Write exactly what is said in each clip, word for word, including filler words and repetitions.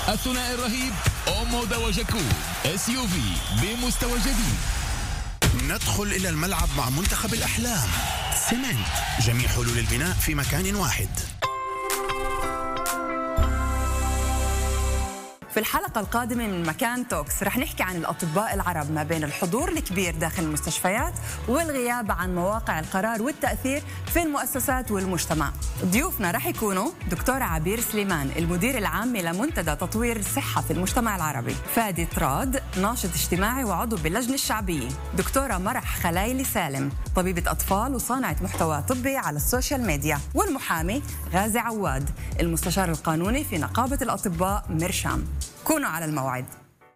الثنائي الرهيب أومودا وجاكو، اس يو في بمستوى جديد. ندخل إلى الملعب مع منتخب الأحلام. سيمنت، جميع حلول البناء في مكان واحد. في الحلقة القادمة من مكان توكس رح نحكي عن الأطباء العرب ما بين الحضور الكبير داخل المستشفيات والغياب عن مواقع القرار والتأثير في المؤسسات والمجتمع. ضيوفنا رح يكونوا دكتورة عبير سليمان المدير العام لمنتدى تطوير الصحة في المجتمع العربي، فادي طراد ناشط اجتماعي وعضو باللجنة الشعبية، دكتورة مرح خلايلي سالم طبيبة أطفال وصانعة محتوى طبي على السوشيال ميديا، والمحامي غازي عواد المستشار القانوني في نقابة الأطباء مرشام. كونوا على الموعد.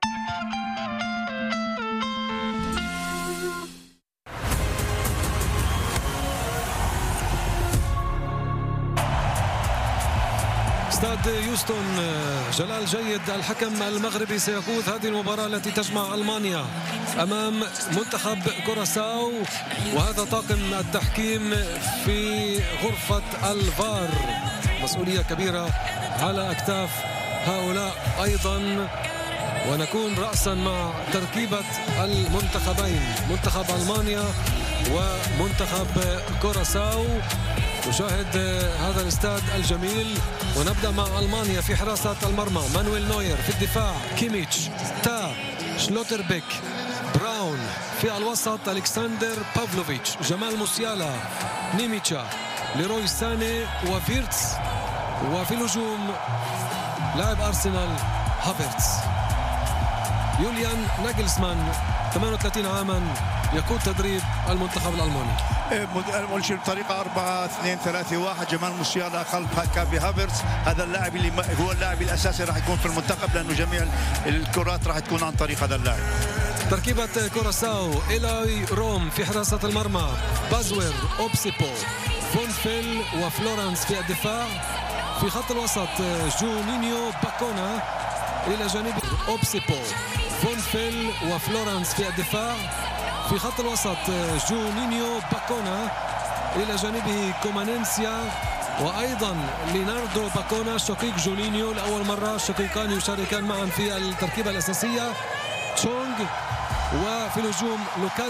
استاد يوستون، جلال جيد الحكم المغربي سيقود هذه المباراة التي تجمع ألمانيا أمام منتخب كوراساو، وهذا طاقم التحكيم في غرفة الفار. مسؤولية كبيرة على أكتاف هؤلاء أيضا، ونكون رأسا مع تركيبة المنتخبين، منتخب ألمانيا ومنتخب كوراساو. نشاهد هذا الاستاد الجميل، ونبدأ مع ألمانيا في حراسة المرمى مانويل نوير، في الدفاع كيميتش، تا، شلوتربيك، براون، في الوسط ألكسندر بافلوفيتش، جمال موسيالا، نيميتشا، ليروي ساني وفيرتس، وفي الهجوم لاعب أرسنال هافرتس. يوليان ناجلسمان ثمانية وثلاثين عاما يقود تدريب المنتخب الألماني. ملشي بطريقة أربعة اثنين ثلاثة واحد. جمال موسيالا خلف كافي هافرتس، هذا اللاعب اللي هو اللاعب الأساسي راح يكون في المنتخب، لأنه جميع الكرات راح تكون عن طريق هذا اللاعب. تركيبة كوراساو إيلاي روم في حراسة المرمى، بازوير، أوبسيبو، فونفيل وفلورانس في الدفاع. في خط الوسط جونينيو باكونا إلى جانب أوبسيبو، فونفيل وفلورانس في الدفاع. في خط الوسط جونينيو باكونا إلى جانبه كومانينسيا، وأيضا ليناردو باكونا شقيق جونينيو، لأول مرة شقيقان يشاركان معا في التركيبة الأساسية. تشونغ، وفي الهجوم لوكا